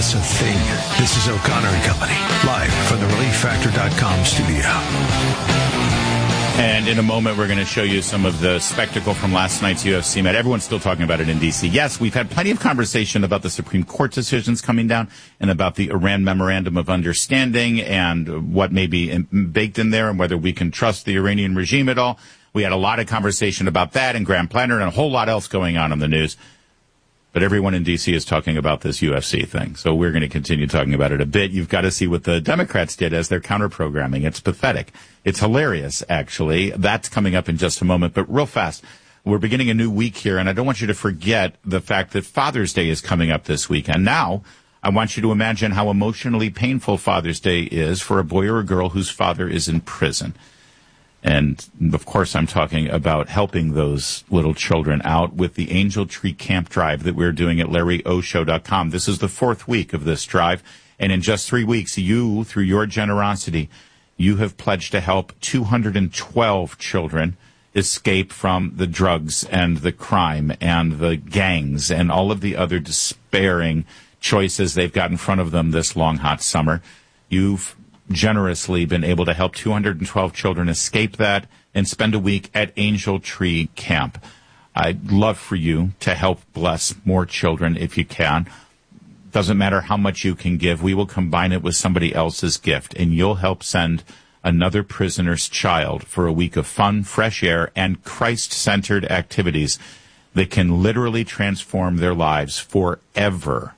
us a thing. This is O'Connor and Company, live from the ReliefFactor.com studio. And in a moment, we're going to show you some of the spectacle from last night's UFC match. Everyone's still talking about it in D.C. Yes, we've had plenty of conversation about the Supreme Court decisions coming down and about the Iran Memorandum of Understanding and what may be baked in there and whether we can trust the Iranian regime at all. We had a lot of conversation about that and Graham Planner and a whole lot else going on in the news. But everyone in D.C. is talking about this UFC thing, so we're going to continue talking about it a bit. You've got to see what the Democrats did as their counter-programming. It's pathetic. It's hilarious, actually. That's coming up in just a moment. But real fast, we're beginning a new week here, and I don't want you to forget the fact that Father's Day is coming up this weekend. Now, I want you to imagine how emotionally painful Father's Day is for a boy or a girl whose father is in prison. And, of course, I'm talking about helping those little children out with the Angel Tree Camp Drive that we're doing at LarryOShow.com. This is the 4th week of this drive. And in just 3 weeks, you, through your generosity, you have pledged to help 212 children escape from the drugs and the crime and the gangs and all of the other despairing choices they've got in front of them this long, hot summer. You've generously been able to help 212 children escape that and spend a week at Angel Tree Camp. I'd love for you to help bless more children if you can. Doesn't matter how much you can give. We will combine it with somebody else's gift, and you'll help send another prisoner's child for a week of fun, fresh air, and Christ-centered activities that can literally transform their lives forever.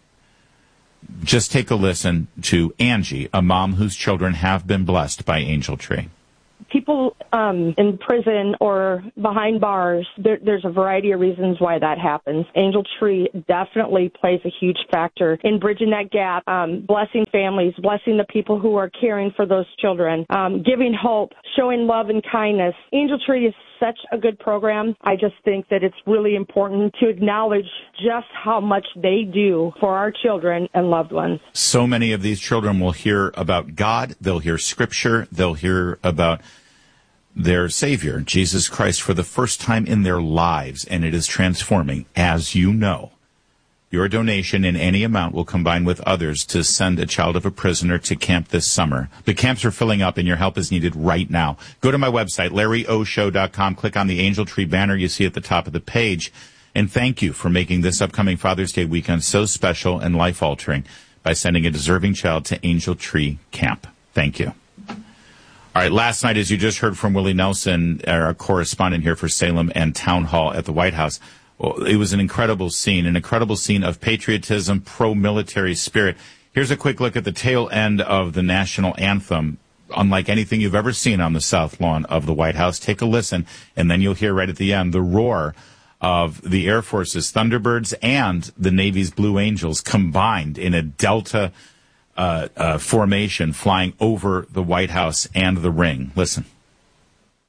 Just take a listen to Angie, a mom whose children have been blessed by Angel Tree. People in prison or behind bars, there's a variety of reasons why that happens. Angel Tree definitely plays a huge factor in bridging that gap, blessing families, blessing the people who are caring for those children, giving hope, showing love and kindness. Angel Tree is such a good program. I just think that it's really important to acknowledge just how much they do for our children and loved ones. So many of these children will hear about God, they'll hear Scripture, they'll hear about their Savior, Jesus Christ, for the first time in their lives, and it is transforming, as you know. Your donation in any amount will combine with others to send a child of a prisoner to camp this summer. The camps are filling up, and your help is needed right now. Go to my website, LarryOShow.com. Click on the Angel Tree banner you see at the top of the page. And thank you for making this upcoming Father's Day weekend so special and life-altering by sending a deserving child to Angel Tree Camp. Thank you. All right, last night, as you just heard from Willie Nelson, our correspondent here for Salem and Town Hall at the White House, it was an incredible scene of patriotism, pro-military spirit. Here's a quick look at the tail end of the national anthem, unlike anything you've ever seen on the South Lawn of the White House. Take a listen, and then you'll hear right at the end the roar of the Air Force's Thunderbirds and the Navy's Blue Angels combined in a Delta formation flying over the White House and the ring. Listen.